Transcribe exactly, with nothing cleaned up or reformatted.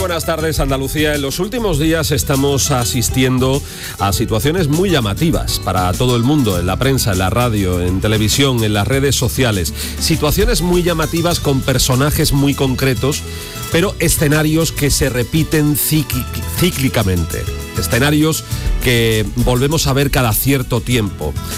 buenas tardes, Andalucía. En los últimos días estamos asistiendo a situaciones muy llamativas para todo el mundo, en la prensa, en la radio, en televisión, en las redes sociales. Situaciones muy llamativas con personajes muy concretos, pero escenarios que se repiten cíclic- cíclicamente. Escenarios que volvemos a ver cada cierto tiempo.